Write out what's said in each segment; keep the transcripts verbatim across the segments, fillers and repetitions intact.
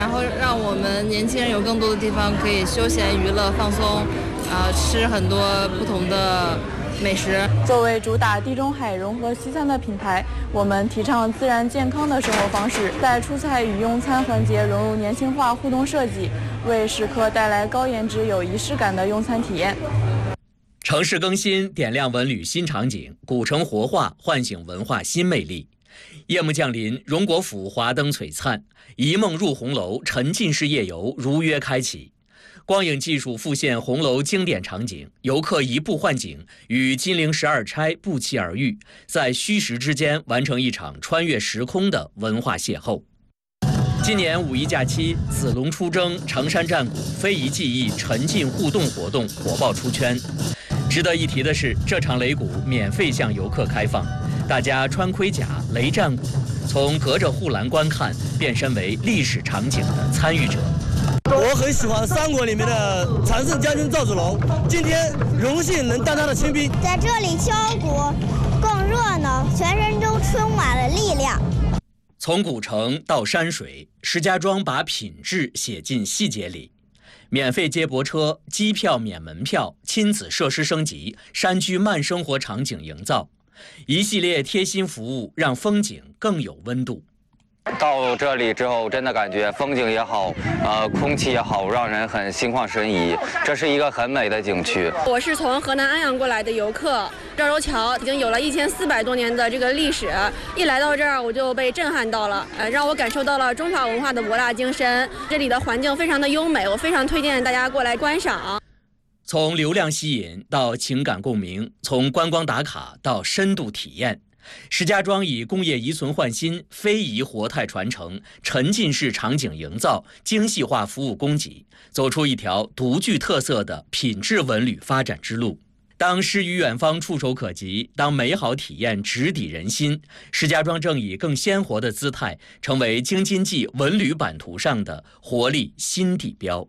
然后让我们年轻人有更多的地方可以休闲娱乐放松，啊、呃，吃很多不同的美食。 作为主打地中海融合西餐的品牌，我们提倡自然健康的生活方式，在出菜与用餐环节融入年轻化互动设计，为食客带来高颜值有仪式感的用餐体验。 城市更新点亮文旅新场景，古城活化唤醒文化新魅力。夜幕降临，荣国府华灯璀璨，一梦入红楼沉浸式夜游如约开启。光影技术复现红楼经典场景，游客移步换景，与金陵十二钗不期而遇，在虚实之间完成一场穿越时空的文化邂逅。今年五一假期，子龙出征、常山战鼓、非遗技艺沉浸互动活动火爆出圈。值得一提的是，这场擂鼓免费向游客开放，大家穿盔甲、擂战鼓，从隔着护栏观看，变身为历史场景的参与者。 我很喜欢三国里面的常胜将军赵子龙，今天荣幸能当他的亲兵， 在这里敲鼓更热闹，全身都充满了力量。 从古城到山水，石家庄把品质写进细节里。免费接驳车、机票免门票、亲子设施升级、山居慢生活场景营造，一系列贴心服务让风景更有温度。 到这里之后，真的感觉风景也好，呃，空气也好，让人很心旷神怡。这是一个很美的景区。 我是从河南安阳过来的游客，赵州桥已经有了一千四百多年的这个历史，一来到这儿我就被震撼到了，呃，让我感受到了中华文化的博大精深。这里的环境非常的优美，我非常推荐大家过来观赏。 从流量吸引到情感共鸣，从观光打卡到深度体验。石家庄以工业移存换新、非遗活态传承、沉浸式场景营造、精细化服务供给，走出一条独具特色的品质文旅发展之路。当诗与远方触手可及，当美好体验直抵人心，石家庄正以更鲜活的姿态，成为京津冀文旅版图上的活力新地标。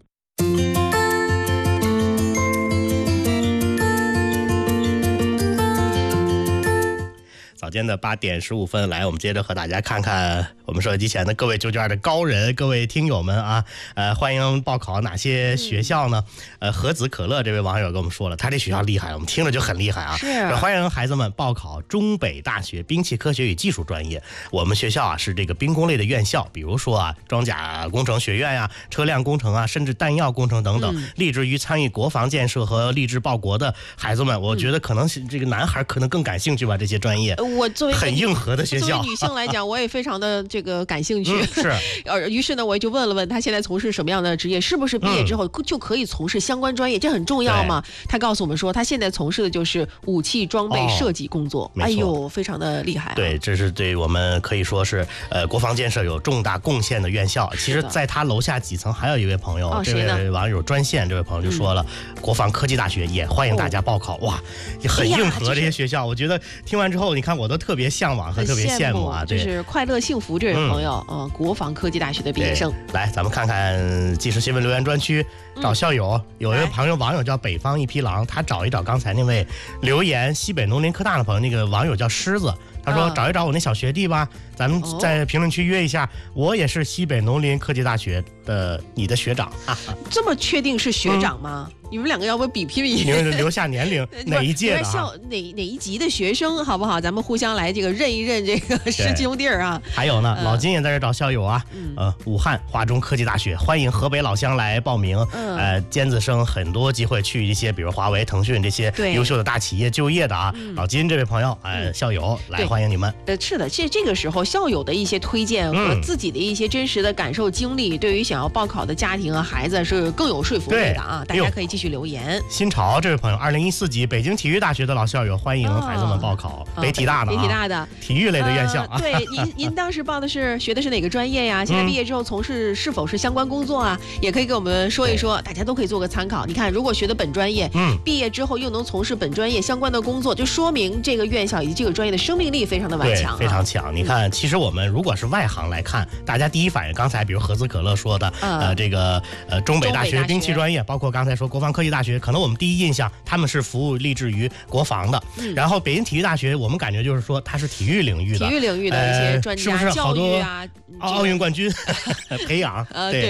早间的八点十五分，来，我们接着和大家看看我们收音机前的各位九九二的高人，各位听友们啊，呃，欢迎报考哪些学校呢？呃，和子可乐这位网友跟我们说了，他这学校厉害，我们听着就很厉害啊。 是啊， 欢迎孩子们报考中北大学兵器科学与技术专业。我们学校啊是这个兵工类的院校，比如说啊装甲工程学院呀、啊、车辆工程啊，甚至弹药工程等等，嗯、立志于参与国防建设和立志报国的孩子们，我觉得可能是这个男孩可能更感兴趣吧，这些专业。 我作为很硬核的学校， 作为女性来讲，我也非常的这个感兴趣。 嗯、是， 呃，于是呢，我也就问了问他现在从事什么样的职业，是不是毕业之后就可以从事相关专业？嗯、这很重要吗？他告诉我们说，他现在从事的就是武器装备设计工作。哦、哎呦，非常的厉害、啊。 对，这是对我们可以说是呃国防建设有重大贡献的院校。其实，在他楼下几层还有一位朋友， 哦、 这位网友专线这位朋友就说了，嗯、国防科技大学也欢迎大家报考。哦、哇，很硬核这些学校，我觉得听完之后，你看我都特别向往和特别羡慕啊！ 对，就是快乐幸福这位朋友，嗯、呃，国防科技大学的毕业生。 来，咱们看看即时新闻留言专区找校友，嗯、有一位朋友网友叫北方一匹狼，他找一找刚才那位留言西北农林科大的朋友，那个网友叫狮子。他说：“找一找我那小学弟吧，咱们在评论区约一下。我也是西北农林科技大学的你的学长。哈哈” 这么确定是学长吗？嗯、你们两个要不比拼一下？ 你们留下年龄，哪一届的、啊？ 校哪哪一级的学生，好不好？咱们互相来这个认一认这个师兄弟啊。 还有呢，呃、老金也在这找校友啊。嗯、呃，武汉华中科技大学欢迎河北老乡来报名。嗯、呃，尖子生很多机会去一些，比如华为、腾讯这些优秀的大企业就业的啊。嗯、老金这位朋友，呃，校友来。欢迎你们。 呃，是的，这这个时候校友的一些推荐和自己的一些真实的感受经历，嗯、对于想要报考的家庭和孩子是更有说服力的啊！大家可以继续留言。 新潮这位朋友，二零一四级北京体育大学的老校友，欢迎孩子们报考、哦、北体大的、啊、 北体大的体育类的院校。 呃、对，您您当时报的是学的是哪个专业呀？现在毕业之后从事是否是相关工作啊？嗯、也可以给我们说一说，大家都可以做个参考。你看，如果学的本专业，嗯，毕业之后又能从事本专业相关的工作，就说明这个院校以及这个专业的生命力非常的顽强。 非常强，你看，其实我们如果是外行来看，大家第一反应，刚才比如合资可乐说的，嗯、呃，这个呃中北大学兵器专业，包括刚才说国防科技大学，可能我们第一印象他们是服务立志于国防的。嗯、然后北京体育大学，我们感觉就是说它是体育领域的， 体育领域的一些专家、 呃、是不是好多教育啊， 奥运冠军培养？呃，对。